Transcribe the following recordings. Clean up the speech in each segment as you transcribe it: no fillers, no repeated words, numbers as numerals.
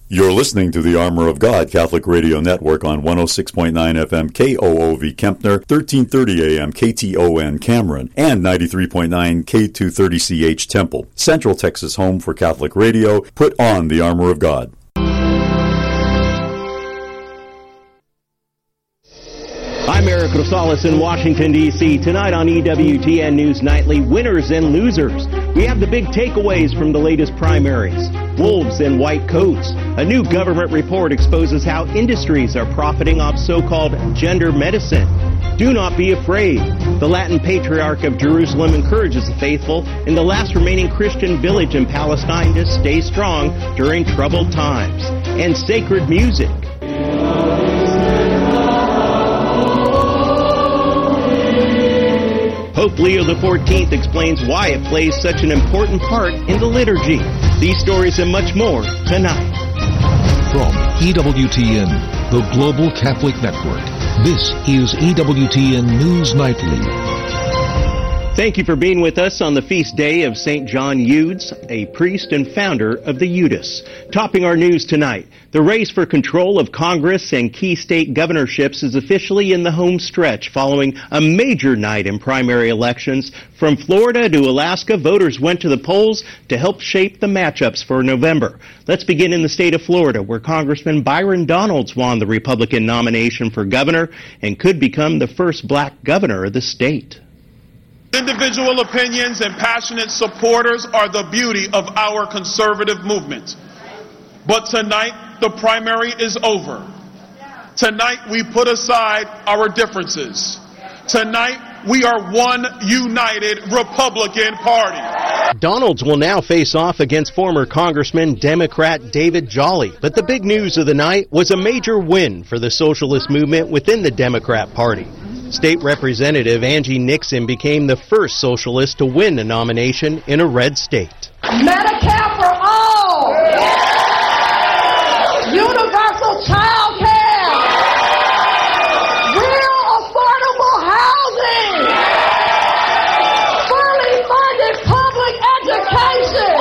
You're listening to the Armor of God Catholic Radio Network on 106.9 FM KOOV Kempner, 1330 AM KTON Cameron, and 93.9 K230CH Temple. Central Texas home for Catholic radio. Put on the Armor of God. I'm Eric Rosales in Washington, D.C. Tonight on EWTN News Nightly, winners and losers. We have the big takeaways from the latest primaries. Wolves in white coats. A new government report exposes how industries are profiting off so-called gender medicine. Do not be afraid. The Latin Patriarch of Jerusalem encourages the faithful in the last remaining Christian village in Palestine to stay strong during troubled times. And sacred music. Pope Leo XIV explains why it plays such an important part in the liturgy. These stories and much more tonight. From EWTN, the Global Catholic Network, this is EWTN News Nightly. Thank you for being with us on the feast day of St. John Eudes, a priest and founder of the Eudes. Topping our news tonight, the race for control of Congress and key state governorships is officially in the home stretch following a major night in primary elections. From Florida to Alaska, voters went to the polls to help shape the matchups for November. Let's begin in the state of Florida, where Congressman Byron Donalds won the Republican nomination for governor and could become the first black governor of the state. Individual opinions and passionate supporters are the beauty of our conservative movement. But tonight, the primary is over. Tonight, we put aside our differences. Tonight, we are one united Republican Party. Donalds will now face off against former Congressman Democrat David Jolly. But the big news of the night was a major win for the socialist movement within the Democrat Party. State Representative Angie Nixon became the first socialist to win a nomination in a red state. Medicare for all! Yeah! Universal child care! Yeah! Real affordable housing! Yeah! Fully funded public education!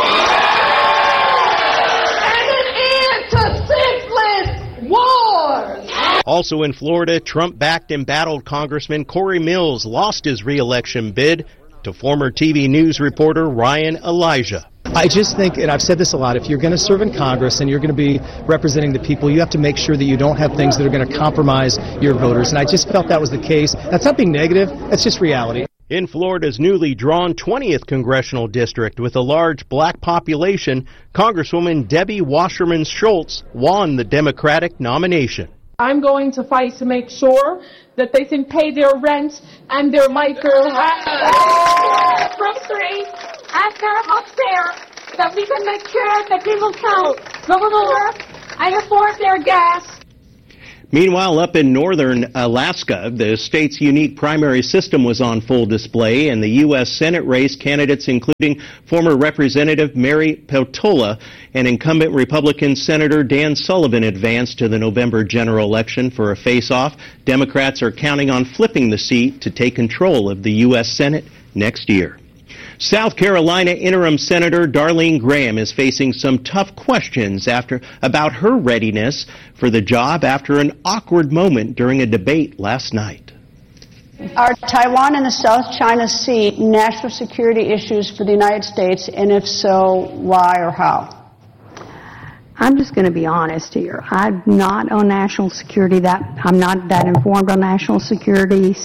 Yeah! And an end to senseless wars! Also in Florida, Trump-backed embattled Congressman Corey Mills lost his re-election bid to former TV news reporter Ryan Elijah. I just think, and I've said this a lot, if you're going to serve in Congress and you're going to be representing the people, you have to make sure that you don't have things that are going to compromise your voters. And I just felt that was the case. That's not being negative. That's just reality. In Florida's newly drawn 20th congressional district with a large black population, Congresswoman Debbie Wasserman Schultz won the Democratic nomination. I'm going to fight to make sure that they can pay their rent and their micro groceries and their healthcare, that we can make sure that people can go to work and afford their gas. Meanwhile, up in northern Alaska, the state's unique primary system was on full display, and the U.S. Senate race candidates, including former Representative Mary Peltola and incumbent Republican Senator Dan Sullivan, advanced to the November general election for a face-off. Democrats are counting on flipping the seat to take control of the U.S. Senate next year. South Carolina interim Senator Darlene Graham is facing some tough questions about her readiness for the job after an awkward moment during a debate last night. Are Taiwan and the South China Sea national security issues for the United States, and if so, why or how? I'm just going to be honest here. I'm not on national security. I'm not that informed on national security,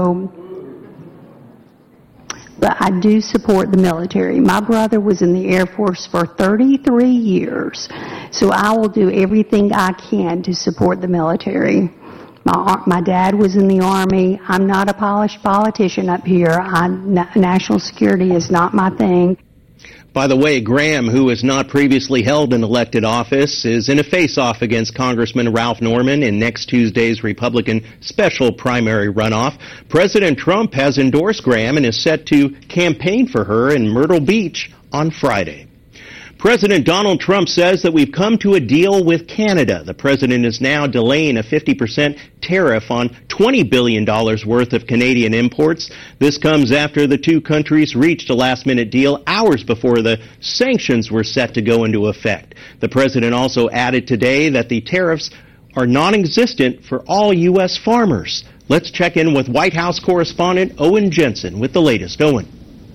but I do support the military. My brother was in the Air Force for 33 years, so I will do everything I can to support the military. My dad was in the Army. I'm not a polished politician up here. National security is not my thing. By the way, Graham, who has not previously held an elected office, is in a face-off against Congressman Ralph Norman in next Tuesday's Republican special primary runoff. President Trump has endorsed Graham and is set to campaign for her in Myrtle Beach on Friday. President Donald Trump says that we've come to a deal with Canada. The president is now delaying a 50% tariff on $20 billion worth of Canadian imports. This comes after the two countries reached a last-minute deal hours before the sanctions were set to go into effect. The president also added today that the tariffs are non-existent for all U.S. farmers. Let's check in with White House correspondent Owen Jensen with the latest. Owen.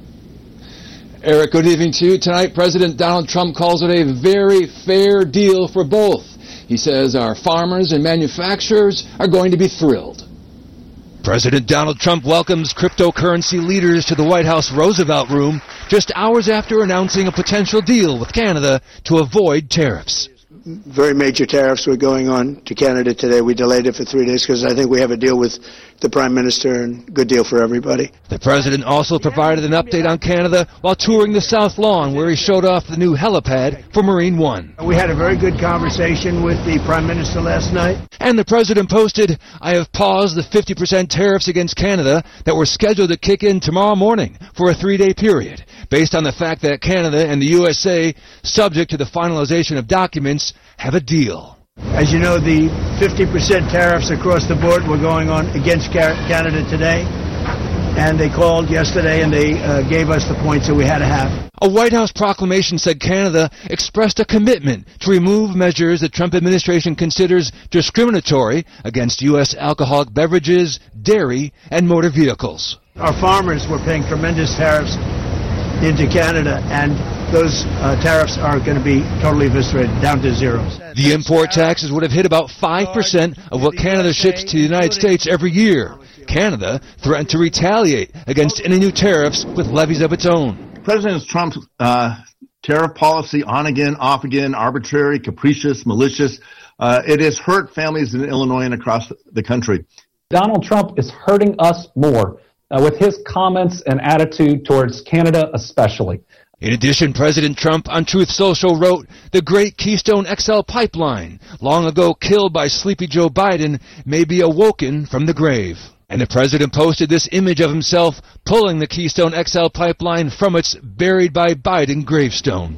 Eric, good evening to you. Tonight, President Donald Trump calls it a very fair deal for both. He says our farmers and manufacturers are going to be thrilled. President Donald Trump welcomes cryptocurrency leaders to the White House Roosevelt Room just hours after announcing a potential deal with Canada to avoid tariffs. Very major tariffs were going on to Canada today. We delayed it for 3 days because I think we have a deal with the Prime Minister and good deal for everybody. The President also provided an update on Canada while touring the South Lawn, where he showed off the new helipad for Marine One. We had a very good conversation with the Prime Minister last night. And the President posted, "I have paused the 50% tariffs against Canada that were scheduled to kick in tomorrow morning for a 3-day period, based on the fact that Canada and the USA, subject to the finalization of documents, have a deal." As you know, the 50% tariffs across the board were going on against Canada today, and they called yesterday and they gave us the points that we had to have. A White House proclamation said Canada expressed a commitment to remove measures the Trump administration considers discriminatory against U.S. alcoholic beverages, dairy, and motor vehicles. Our farmers were paying tremendous tariffs into Canada, and those tariffs are going to be totally eviscerated, down to zero. The import taxes would have hit about 5% of what Canada ships to the United States every year. Canada threatened to retaliate against any new tariffs with levies of its own. President Trump's tariff policy, on again, off again, arbitrary, capricious, malicious, it has hurt families in Illinois and across the country. Donald Trump is hurting us more with his comments and attitude towards Canada especially. In addition, President Trump on Truth Social wrote, "The great Keystone XL pipeline, long ago killed by sleepy Joe Biden, may be awoken from the grave." And the president posted this image of himself pulling the Keystone XL pipeline from its buried by Biden gravestone.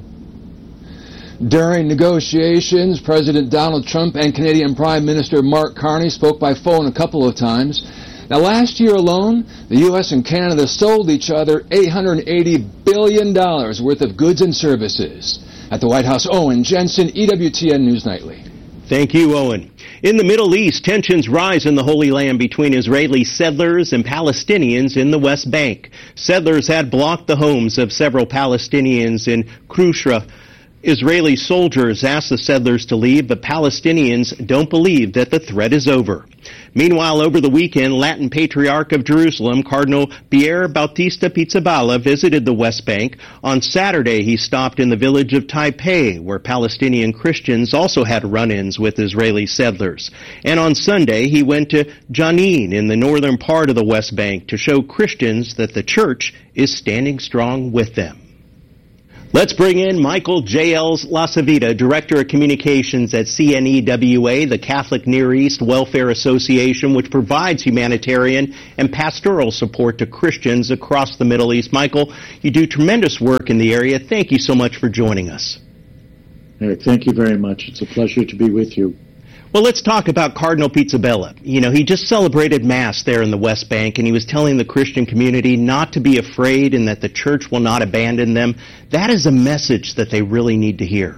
During negotiations, President Donald Trump and Canadian Prime Minister Mark Carney spoke by phone a couple of times. Now, last year alone, the U.S. and Canada sold each other $880 billion worth of goods and services. At the White House, Owen Jensen, EWTN News Nightly. Thank you, Owen. In the Middle East, tensions rise in the Holy Land between Israeli settlers and Palestinians in the West Bank. Settlers had blocked the homes of several Palestinians in Qusra. Israeli soldiers asked the settlers to leave, but Palestinians don't believe that the threat is over. Meanwhile, over the weekend, Latin Patriarch of Jerusalem, Cardinal Pier Bautista Pizzaballa, visited the West Bank. On Saturday, he stopped in the village of Taipei, where Palestinian Christians also had run-ins with Israeli settlers. And on Sunday, he went to Jenin in the northern part of the West Bank to show Christians that the church is standing strong with them. Let's bring in Michael J.L. Lasavita, Director of Communications at CNEWA, the Catholic Near East Welfare Association, which provides humanitarian and pastoral support to Christians across the Middle East. Michael, you do tremendous work in the area. Thank you so much for joining us. Eric, thank you very much. It's a pleasure to be with you. Well, let's talk about Cardinal Pizzaballa. You know, he just celebrated Mass there in the West Bank, and he was telling the Christian community not to be afraid and that the church will not abandon them. That is a message that they really need to hear.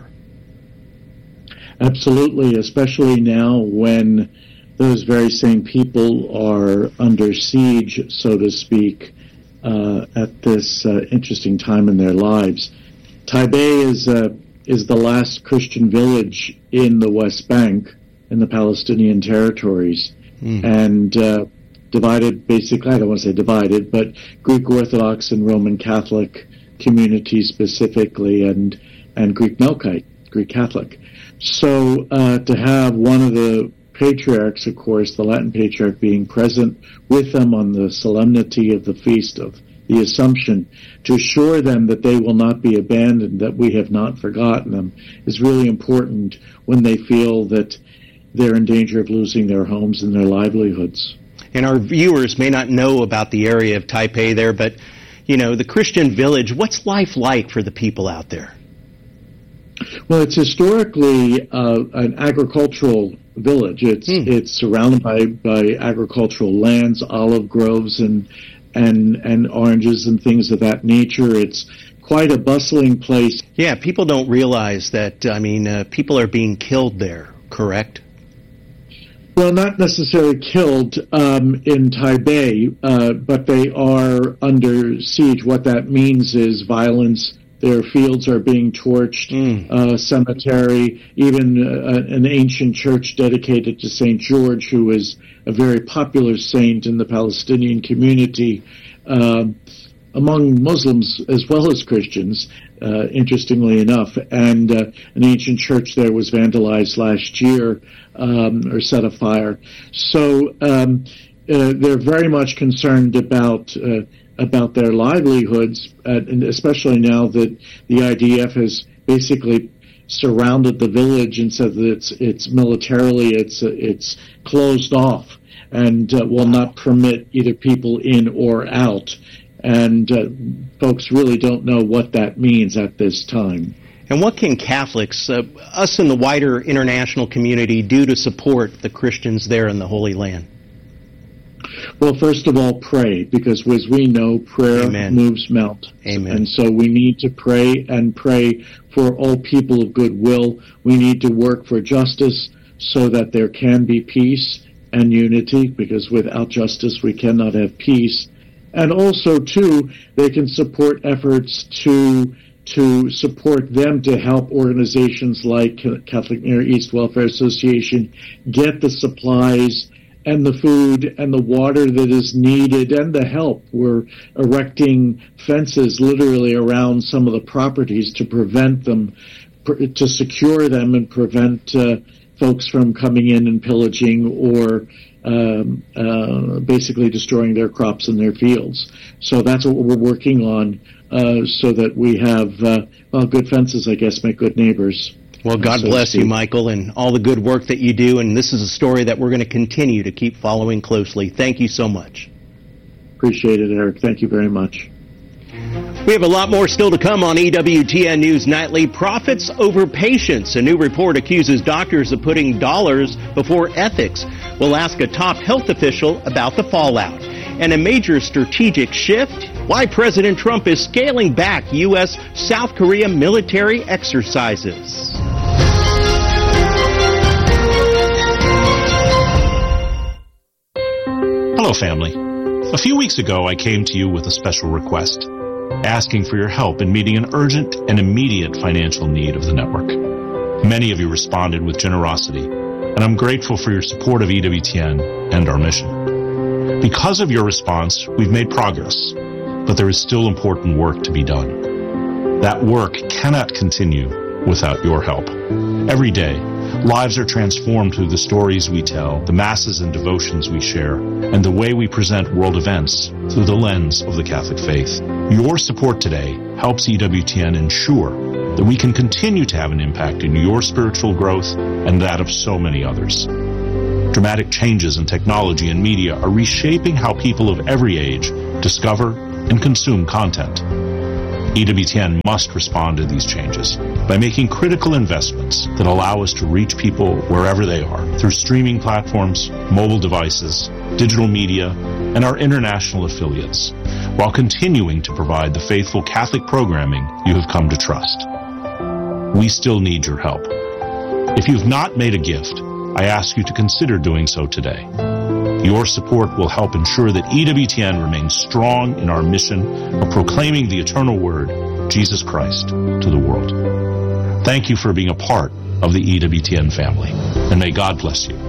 Absolutely, especially now when those very same people are under siege, so to speak, at this interesting time in their lives. Taipei is the last Christian village in the West Bank, in the Palestinian territories, and divided, basically, I don't want to say divided, but Greek Orthodox and Roman Catholic communities specifically, and Greek Melkite, Greek Catholic. So to have one of the patriarchs, of course, the Latin Patriarch, being present with them on the solemnity of the Feast of the Assumption, to assure them that they will not be abandoned, that we have not forgotten them, is really important when they feel that they're in danger of losing their homes and their livelihoods. And our viewers may not know about the area of Taipei there, but, you know, the Christian village, what's life like for the people out there? Well, it's historically an agricultural village. It's surrounded by agricultural lands, olive groves, and oranges and things of that nature. It's quite a bustling place. Yeah, people don't realize that, people are being killed there, correct? Well, not necessarily killed in Taipei, but they are under siege. What that means is violence. Their fields are being torched, cemetery, even an ancient church dedicated to St. George, who is a very popular saint in the Palestinian community, among Muslims as well as Christians, interestingly enough. And an ancient church there was vandalized last year, or set afire. So they're very much concerned about their livelihoods, and especially now that the IDF has basically surrounded the village and said that it's militarily it's closed off and will not permit either people in or out. And folks really don't know what that means at this time. And what can Catholics, us in the wider international community, do to support the Christians there in the Holy Land? Well, first of all, pray, because as we know, prayer moves mountains. Amen. And so we need to pray and pray for all people of goodwill. We need to work for justice so that there can be peace and unity, because without justice we cannot have peace. And also, too, they can support efforts to support them to help organizations like Catholic Near East Welfare Association get the supplies and the food and the water that is needed and the help. We're erecting fences literally around some of the properties to prevent them, to secure them and prevent folks from coming in and pillaging or basically destroying their crops and their fields. So that's what we're working on, so that we have, good fences, I guess, make good neighbors. Well, God bless you, Michael, and all the good work that you do. And this is a story that we're going to continue to keep following closely. Thank you so much. Appreciate it, Eric. Thank you very much. We have a lot more still to come on EWTN News Nightly. Profits over patients. A new report accuses doctors of putting dollars before ethics. We'll ask a top health official about the fallout. And a major strategic shift? Why President Trump is scaling back U.S.-South Korea military exercises. Hello, family. A few weeks ago, I came to you with a special request, asking for your help in meeting an urgent and immediate financial need of the network. Many of you responded with generosity, and I'm grateful for your support of EWTN and our mission. Because of your response, we've made progress, but there is still important work to be done. That work cannot continue without your help. Every day, lives are transformed through the stories we tell, the masses and devotions we share, and the way we present world events through the lens of the Catholic faith. Your support today helps EWTN ensure that we can continue to have an impact in your spiritual growth and that of so many others. Dramatic changes in technology and media are reshaping how people of every age discover and consume content. EWTN must respond to these changes by making critical investments that allow us to reach people wherever they are through streaming platforms, mobile devices, digital media, and our international affiliates, while continuing to provide the faithful Catholic programming you have come to trust. We still need your help. If you've not made a gift, I ask you to consider doing so today. Your support will help ensure that EWTN remains strong in our mission of proclaiming the eternal word, Jesus Christ, to the world. Thank you for being a part of the EWTN family, and may God bless you.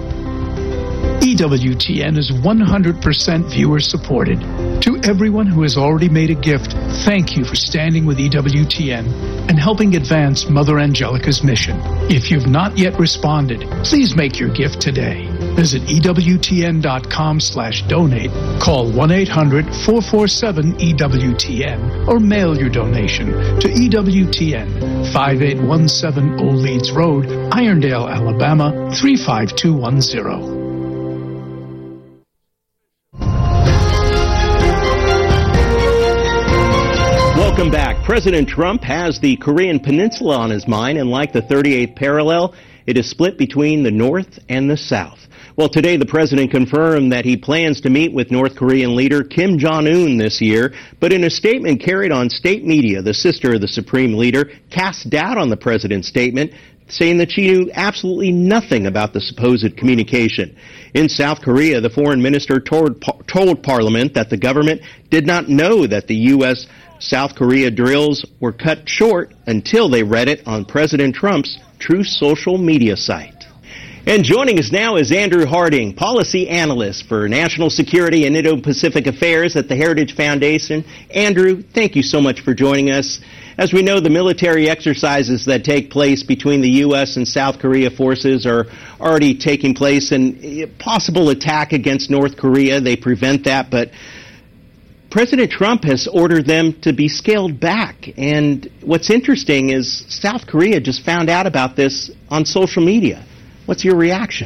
EWTN is 100% viewer supported. To everyone who has already made a gift, thank you for standing with EWTN and helping advance Mother Angelica's mission. If you've not yet responded, please make your gift today. Visit EWTN.com/donate, call 1-800-447-EWTN, or mail your donation to EWTN, 5817 Old Leeds Road, Irondale, Alabama, 35210. Welcome back President Trump has the Korean Peninsula on his mind, and like the 38th parallel, it is split between the North and the South. Well, today the president confirmed that he plans to meet with North Korean leader Kim Jong-un this year, but in a statement carried on state media, the sister of the supreme leader cast doubt on the president's statement, saying that she knew absolutely nothing about the supposed communication. In South Korea, the foreign minister told Parliament that the government did not know that the U.S. South Korea drills were cut short until they read it on President Trump's Truth social media site. And joining us now is Andrew Harding, policy analyst for national security and Indo-Pacific affairs at the Heritage Foundation. Andrew, thank you so much for joining us. As we know, the military exercises that take place between the U.S. and South Korea forces are already taking place, and a possible attack against North Korea, they prevent that, but President Trump has ordered them to be scaled back. And what's interesting is South Korea just found out about this on social media. What's your reaction?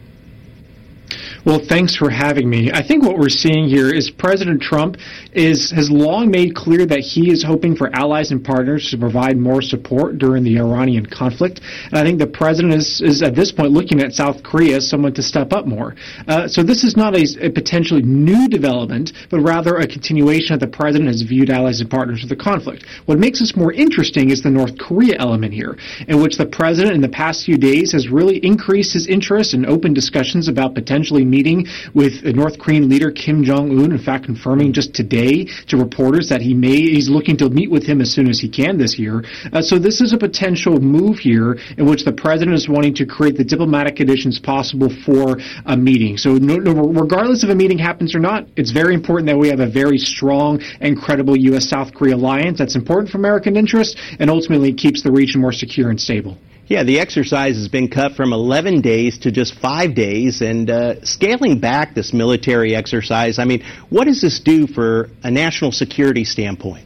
Well, thanks for having me. I think what we're seeing here is President Trump has long made clear that he is hoping for allies and partners to provide more support during the Iranian conflict. And I think the president is at this point looking at South Korea as someone to step up more. So this is not a potentially new development, but rather a continuation of the president has viewed allies and partners of the conflict. What makes this more interesting is the North Korea element here, in which the president in the past few days has really increased his interest in open discussions about potentially meeting with North Korean leader Kim Jong-un, in fact confirming just today to reporters that he's looking to meet with him as soon as he can this year. So this is a potential move here in which the president is wanting to create the diplomatic conditions possible for a meeting. So regardless if a meeting happens or not, it's very important that we have a very strong and credible U.S.-South Korea alliance that's important for American interests and ultimately keeps the region more secure and stable. Yeah, the exercise has been cut from 11 days to just 5 days, and scaling back this military exercise, I mean, what does this do for a national security standpoint?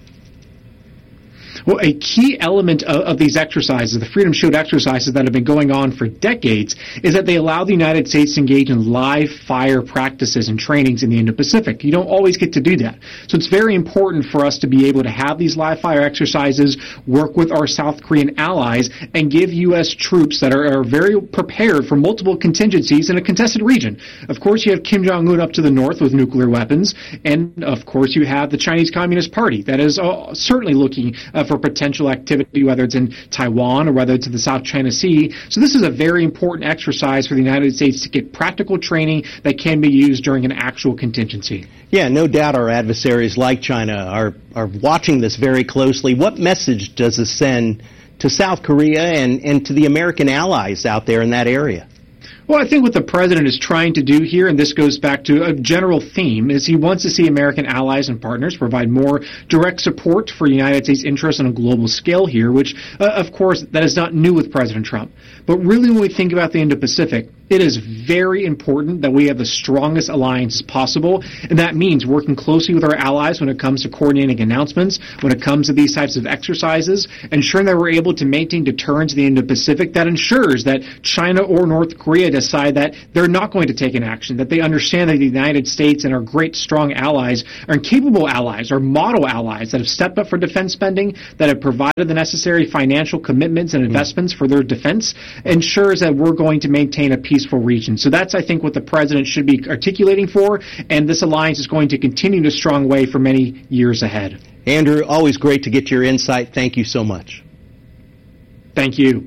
Well, a key element of these exercises, the Freedom Shield exercises that have been going on for decades, is that they allow the United States to engage in live fire practices and trainings in the Indo-Pacific. You don't always get to do that. So it's very important for us to be able to have these live fire exercises, work with our South Korean allies, and give U.S. troops that are very prepared for multiple contingencies in a contested region. Of course, you have Kim Jong-un up to the north with nuclear weapons, and of course you have the Chinese Communist Party that is certainly looking for potential activity, whether it's in Taiwan or whether it's in the South China Sea. So this is a very important exercise for the United States to get practical training that can be used during an actual contingency. Yeah, no doubt our adversaries like China are watching this very closely. What message does this send to South Korea and to the American allies out there in that area? Well, I think what the president is trying to do here, and this goes back to a general theme, is he wants to see American allies and partners provide more direct support for United States interests on a global scale here, which, of course, that is not new with President Trump. But really, when we think about the Indo-Pacific, it is very important that we have the strongest alliances possible, and that means working closely with our allies when it comes to coordinating announcements, when it comes to these types of exercises, ensuring that we're able to maintain deterrence in the Indo-Pacific that ensures that China or North Korea decide that they're not going to take an action, that they understand that the United States and our great, strong allies are capable allies, or model allies that have stepped up for defense spending, that have provided the necessary financial commitments and investments for their defense, ensures that we're going to maintain a peaceful region. So that's, I think, what the president should be articulating for, and this alliance is going to continue in a strong way for many years ahead. Andrew, always great to get your insight. Thank you so much. Thank you.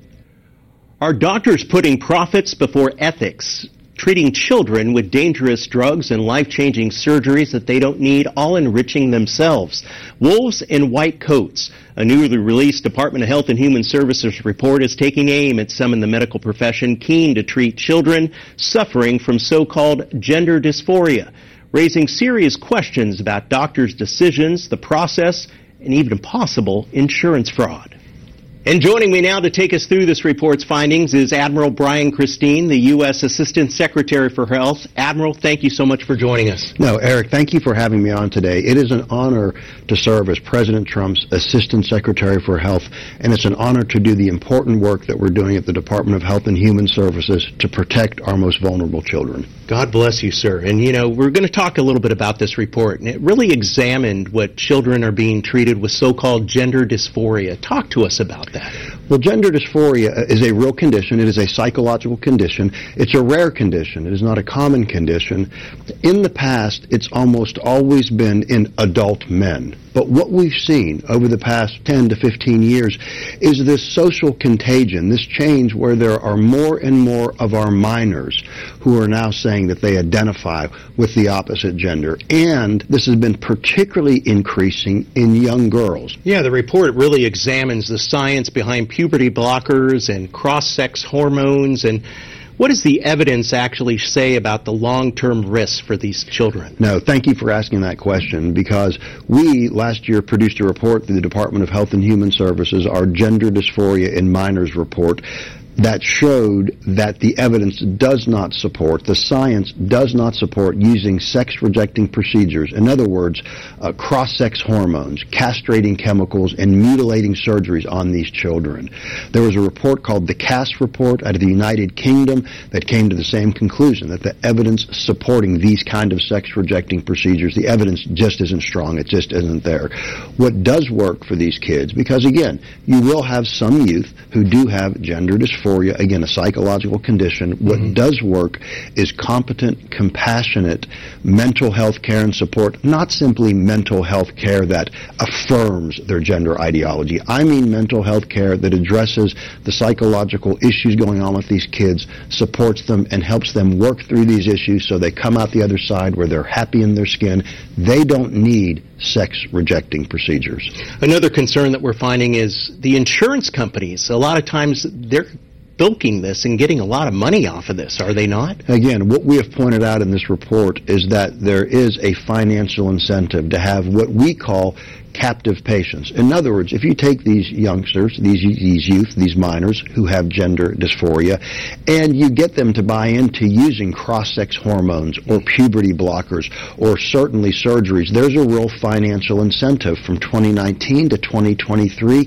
Are doctors putting profits before ethics, treating children with dangerous drugs and life-changing surgeries that they don't need, all enriching themselves? Wolves in White Coats, a newly released Department of Health and Human Services report, is taking aim at some in the medical profession keen to treat children suffering from so-called gender dysphoria, raising serious questions about doctors' decisions, the process, and even possible insurance fraud. And joining me now to take us through this report's findings is Admiral Brian Christine, the U.S. Assistant Secretary for Health. Admiral, thank you so much for joining us. No, Eric, thank you for having me on today. It is an honor to serve as President Trump's Assistant Secretary for Health, and it's an honor to do the important work that we're doing at the Department of Health and Human Services to protect our most vulnerable children. God bless you, sir. And, we're going to talk a little bit about this report, and it really examined what children are being treated with so-called gender dysphoria. Talk to us about that. Well, gender dysphoria is a real condition. It is a psychological condition. It's a rare condition. It is not a common condition. In the past, it's almost always been in adult men. But what we've seen over the past 10 to 15 years is this social contagion, this change where there are more and more of our minors who are now saying that they identify with the opposite gender. And this has been particularly increasing in young girls. Yeah, the report really examines the science behind puberty blockers and cross-sex hormones. And what does the evidence actually say about the long-term risks for these children? No, thank you for asking that question, because we last year produced a report through the Department of Health and Human Services, our Gender Dysphoria in Minors report, that showed that the evidence does not support, the science does not support using sex-rejecting procedures. In other words, cross-sex hormones, castrating chemicals, and mutilating surgeries on these children. There was a report called the CAST report out of the United Kingdom that came to the same conclusion, that the evidence supporting these kind of sex-rejecting procedures, the evidence just isn't strong, it just isn't there. What does work for these kids, because again, you will have some youth who do have gender dysphoria, again, a psychological condition. What does work is competent, compassionate mental health care and support, not simply mental health care that affirms their gender ideology. I mean mental health care that addresses the psychological issues going on with these kids, supports them, and helps them work through these issues so they come out the other side where they're happy in their skin. They don't need sex-rejecting procedures. Another concern that we're finding is the insurance companies. A lot of times they're bilking this and getting a lot of money off of this, are they not? Again, what we have pointed out in this report is that there is a financial incentive to have what we call captive patients. In other words, if you take these youngsters, these youth, these minors who have gender dysphoria, and you get them to buy into using cross-sex hormones or puberty blockers or certainly surgeries, there's a real financial incentive. From 2019 to 2023,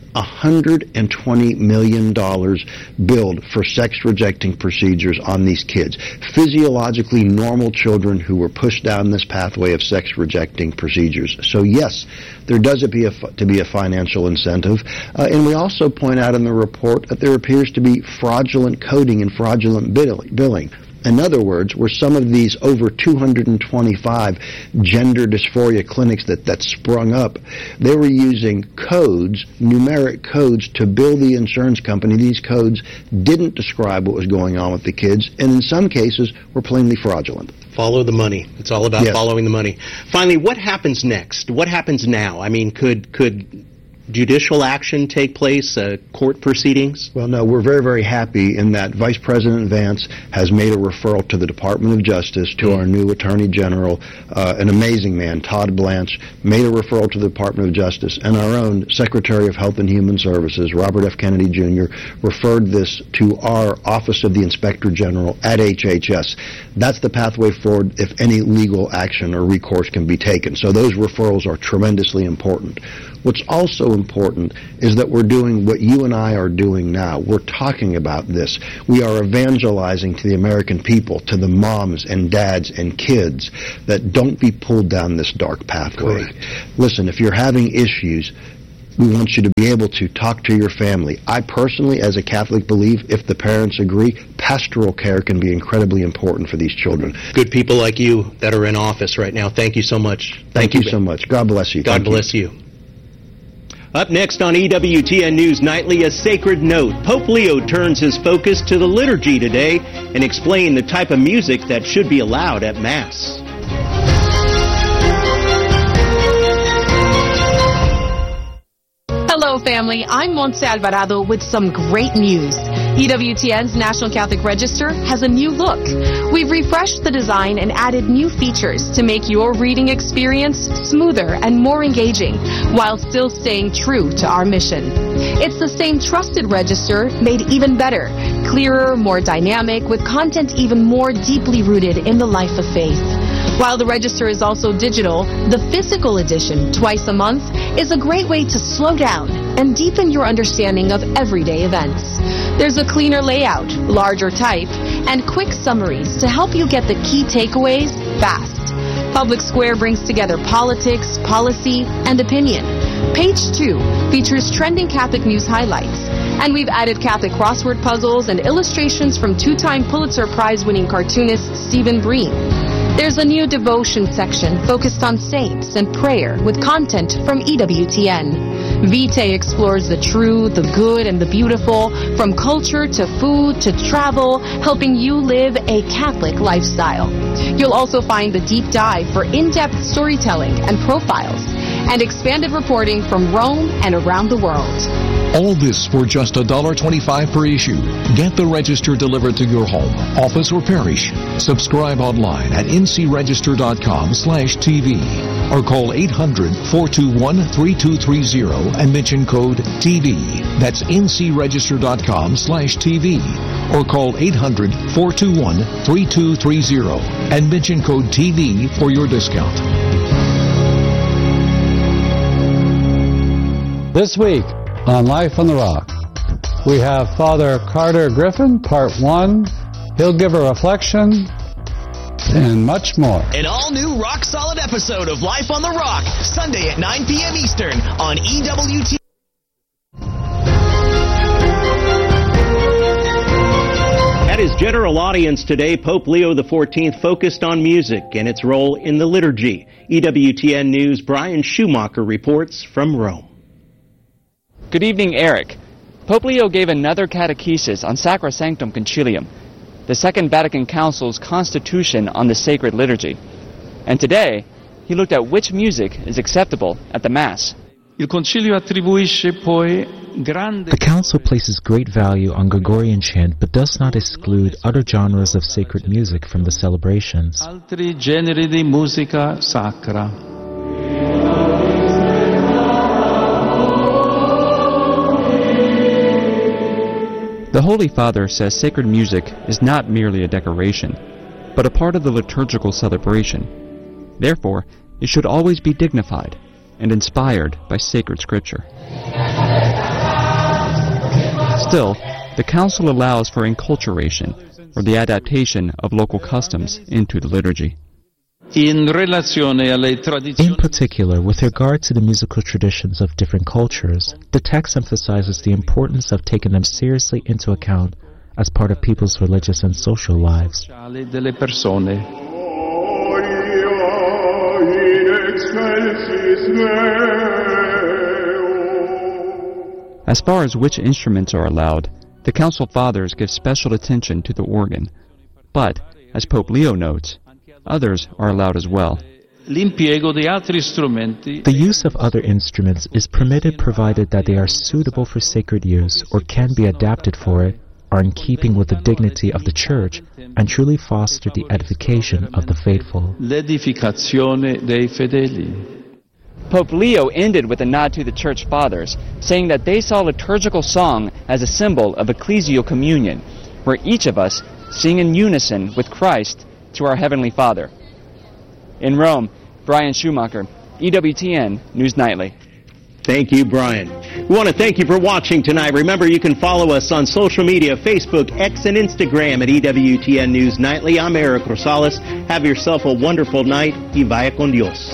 $120 million billed for sex-rejecting procedures on these kids. Physiologically normal children who were pushed down this pathway of sex-rejecting procedures. So yes, there does appear to be a financial incentive. And we also point out in the report that there appears to be fraudulent coding and fraudulent billing. In other words, where some of these over 225 gender dysphoria clinics that sprung up, they were using codes, numeric codes, to bill the insurance company. These codes didn't describe what was going on with the kids, and in some cases were plainly fraudulent. Follow the money. It's all about following the money. Finally, what happens next? What happens now? I mean, could judicial action take place, court proceedings? Well, no, we're very, very happy in that Vice President Vance has made a referral to the Department of Justice, to our new Attorney General, an amazing man, Todd Blanche, made a referral to the Department of Justice, and our own Secretary of Health and Human Services, Robert F. Kennedy Jr., referred this to our Office of the Inspector General at HHS. That's the pathway forward if any legal action or recourse can be taken. So those referrals are tremendously important. What's also important is that we're doing what you and I are doing now. We're talking about this. We are evangelizing to the American people, to the moms and dads and kids, that don't be pulled down this dark pathway. Correct. Listen, if you're having issues, we want you to be able to talk to your family. I personally, as a Catholic, believe if the parents agree, pastoral care can be incredibly important for these children. Good people like you that are in office right now. Thank you so much. Thank you so much. God bless you. God bless you. Up next on EWTN News Nightly, a sacred note. Pope Leo turns his focus to the liturgy today and explain the type of music that should be allowed at Mass. Hello, family. I'm Montse Alvarado with some great news. EWTN's National Catholic Register has a new look. We've refreshed the design and added new features to make your reading experience smoother and more engaging, while still staying true to our mission. It's the same trusted register, made even better, clearer, more dynamic, with content even more deeply rooted in the life of faith. While the register is also digital, the physical edition, twice a month, is a great way to slow down and deepen your understanding of everyday events. There's a cleaner layout, larger type, and quick summaries to help you get the key takeaways fast. Public Square brings together politics, policy, and opinion. Page 2 features trending Catholic news highlights. And we've added Catholic crossword puzzles and illustrations from two-time Pulitzer Prize-winning cartoonist Stephen Breen. There's a new devotion section focused on saints and prayer with content from EWTN. Vitae explores the true, the good, and the beautiful, from culture to food to travel, helping you live a Catholic lifestyle. You'll also find the deep dive for in-depth storytelling and profiles, and expanded reporting from Rome and around the world. All this for just $1.25 per issue. Get the Register delivered to your home, office, or parish. Subscribe online at ncregister.com/TV or call 800-421-3230 and mention code TV. That's ncregister.com/TV or call 800-421-3230 and mention code TV for your discount. This week on Life on the Rock, we have Father Carter Griffin, Part 1. He'll give a reflection and much more. An all-new rock-solid episode of Life on the Rock, Sunday at 9 p.m. Eastern on EWT. At his general audience today, Pope Leo XIV focused on music and its role in the liturgy. EWTN News' Brian Schumacher reports from Rome. Good evening, Eric. Pope Leo gave another catechesis on Sacrosanctum Concilium, the Second Vatican Council's constitution on the sacred liturgy. And today, he looked at which music is acceptable at the Mass. The Council places great value on Gregorian chant, but does not exclude other genres of sacred music from the celebrations. Altri generi di musica sacra. The Holy Father says sacred music is not merely a decoration, but a part of the liturgical celebration. Therefore, it should always be dignified and inspired by sacred scripture. Still, the Council allows for enculturation, or the adaptation of local customs into the liturgy. In particular, with regard to the musical traditions of different cultures, the text emphasizes the importance of taking them seriously into account as part of people's religious and social lives. As far as which instruments are allowed, the Council Fathers give special attention to the organ. But, as Pope Leo notes, others are allowed as well. The use of other instruments is permitted provided that they are suitable for sacred use or can be adapted for it, are in keeping with the dignity of the Church, and truly foster the edification of the faithful. Pope Leo ended with a nod to the Church Fathers, saying that they saw liturgical song as a symbol of ecclesial communion, where each of us sing in unison with Christ to our Heavenly Father. In Rome, Brian Schumacher, EWTN News Nightly. Thank you, Brian. We want to thank you for watching tonight. Remember, you can follow us on social media, Facebook, X, and Instagram at EWTN News Nightly. I'm Eric Rosales. Have yourself a wonderful night. Y vaya con Dios.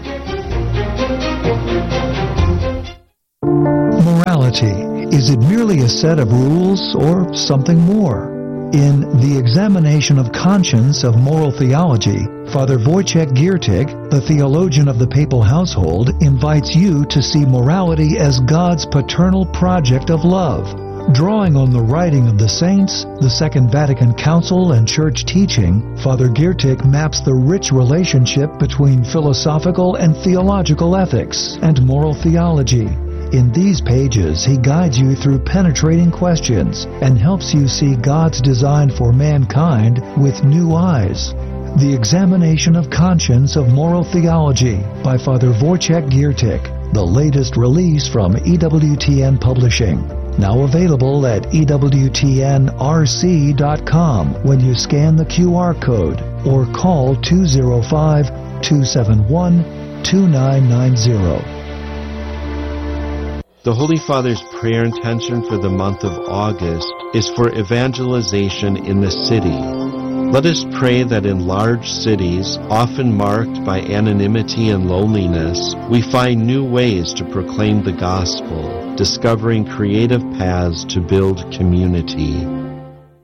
Morality. Is it merely a set of rules or something more? In The Examination of Conscience of Moral Theology, Father Wojciech Giertych, the theologian of the papal household, invites you to see morality as God's paternal project of love. Drawing on the writing of the saints, the Second Vatican Council, and church teaching, Father Giertych maps the rich relationship between philosophical and theological ethics and moral theology. In these pages, he guides you through penetrating questions and helps you see God's design for mankind with new eyes. The Examination of Conscience of Moral Theology by Father Wojciech Giertych, the latest release from EWTN Publishing. Now available at EWTNRC.com when you scan the QR code or call 205-271-2990. The Holy Father's prayer intention for the month of August is for evangelization in the city. Let us pray that in large cities, often marked by anonymity and loneliness, we find new ways to proclaim the gospel, discovering creative paths to build community.